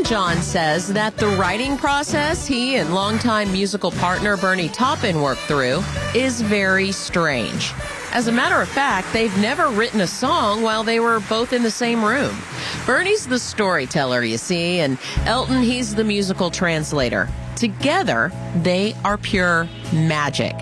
Elton John says that the writing process he and longtime musical partner Bernie Taupin worked through is very strange. As a matter of fact, they've never written a song while they were both in the same room. Bernie's the storyteller, you see, and Elton, he's the musical translator. Together, they are pure magic.